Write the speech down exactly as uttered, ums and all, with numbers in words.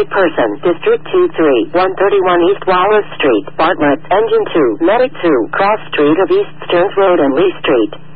Wanted person, District two three, one thirty-one East Wallace Street, Bartlett, Engine two, Medic two, Cross Street of East Stearns Road and Lee Street.